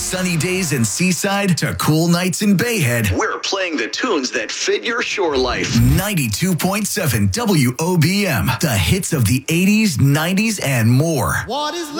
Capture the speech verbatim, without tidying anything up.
sunny days in Seaside to cool nights in Bayhead, we're playing the tunes that fit your shore life. ninety-two point seven W O B M, the hits of the eighties, nineties, and more. What is